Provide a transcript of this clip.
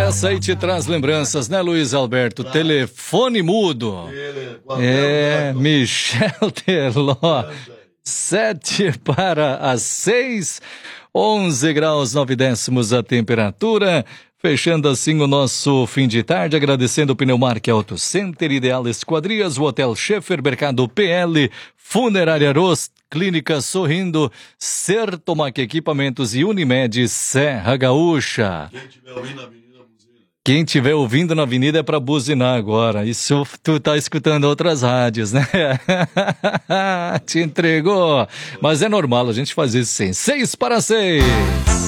Essa aí te traz lembranças, né, Luiz Alberto? Telefone mudo. Michel Teló. 7:07, 11 graus 9 décimos a temperatura. Fechando assim o nosso fim de tarde, agradecendo o Pneumark Auto Center, Ideal Esquadrias, o Hotel Schaefer, Mercado PL, Funerária Ros, Clínica Sorrindo, Sertomac Equipamentos e Unimed Serra Gaúcha. Quem estiver ouvindo na avenida é para buzinar agora. Isso tu tá escutando outras rádios, né? Te entregou. Mas é normal a gente fazer isso sem 6 para 6.